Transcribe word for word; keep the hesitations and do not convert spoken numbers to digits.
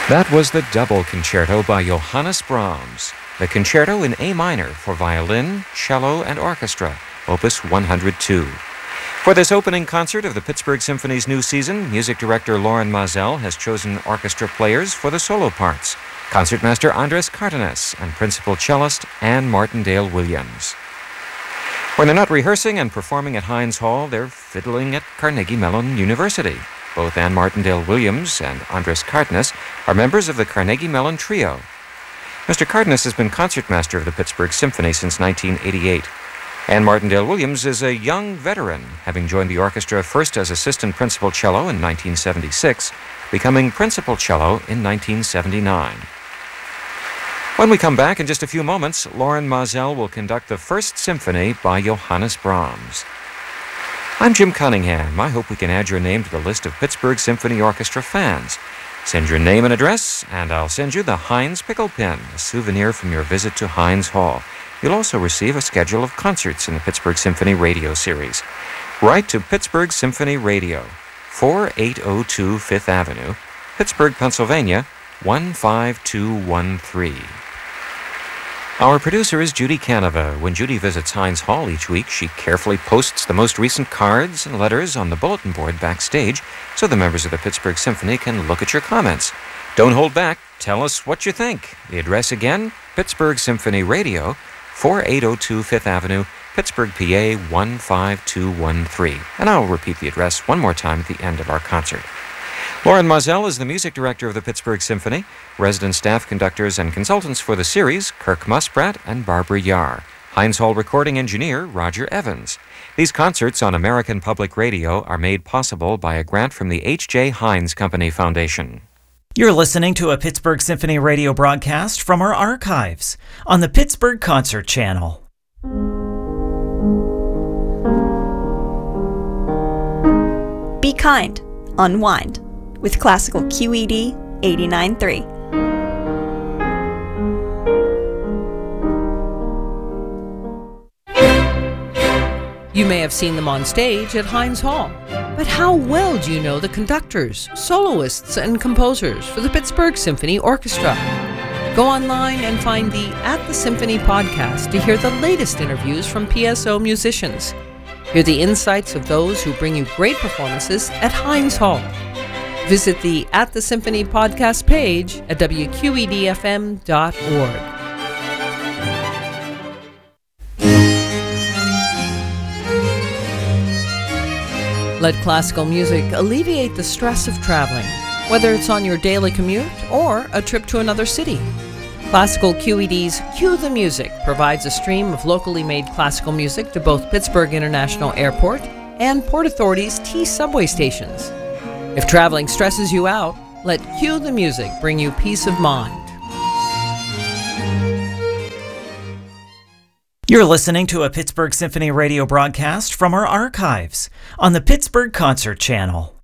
That was the double concerto by Johannes Brahms, the concerto in A minor for violin, cello, and orchestra, opus one hundred two. For this opening concert of the Pittsburgh Symphony's new season, music director Loren Mazel has chosen orchestra players for the solo parts, concertmaster Andres Cardenas and principal cellist Anne Martindale Williams. When they're not rehearsing and performing at Heinz Hall, they're fiddling at Carnegie Mellon University. Both Anne Martindale Williams and Andres Cardenas are members of the Carnegie Mellon Trio. Mister Cardenas has been concertmaster of the Pittsburgh Symphony since nineteen eighty-eight. Anne Martindale Williams is a young veteran, having joined the orchestra first as assistant principal cello in nineteen seventy-six, becoming principal cello in nineteen seventy-nine. When we come back in just a few moments, Loren Mazel will conduct the First Symphony by Johannes Brahms. I'm Jim Cunningham. I hope we can add your name to the list of Pittsburgh Symphony Orchestra fans. Send your name and address, and I'll send you the Heinz Pickle Pin, a souvenir from your visit to Heinz Hall. You'll also receive a schedule of concerts in the Pittsburgh Symphony Radio Series. Write to Pittsburgh Symphony Radio, forty-eight oh two Fifth Avenue, Pittsburgh, Pennsylvania, one five two one three. Our producer is Judy Canova. When Judy visits Heinz Hall each week, she carefully posts the most recent cards and letters on the bulletin board backstage so the members of the Pittsburgh Symphony can look at your comments. Don't hold back. Tell us what you think. The address again, Pittsburgh Symphony Radio, forty-eight oh two Fifth Avenue, Pittsburgh, P A one five two one three. And I'll repeat the address one more time at the end of our concert. Loren Mazel is the music director of the Pittsburgh Symphony. Resident staff conductors and consultants for the series, Kirk Muspratt and Barbara Yar. Heinz Hall recording engineer, Roger Evans. These concerts on American Public Radio are made possible by a grant from the H J. Heinz Company Foundation. You're listening to a Pittsburgh Symphony radio broadcast from our archives on the Pittsburgh Concert Channel. Be kind. Unwind. With Classical Q E D eighty-nine point three. You may have seen them on stage at Heinz Hall, but how well do you know the conductors, soloists, and composers for the Pittsburgh Symphony Orchestra? Go online and find the At the Symphony podcast to hear the latest interviews from P S O musicians. Hear the insights of those who bring you great performances at Heinz Hall. Visit the At the Symphony podcast page at W Q E D F M dot org. Let classical music alleviate the stress of traveling, whether it's on your daily commute or a trip to another city. Classical Q E D's Cue the Music provides a stream of locally made classical music to both Pittsburgh International Airport and Port Authority's T subway stations. If traveling stresses you out, let Cue the Music bring you peace of mind. You're listening to a Pittsburgh Symphony radio broadcast from our archives on the Pittsburgh Concert Channel.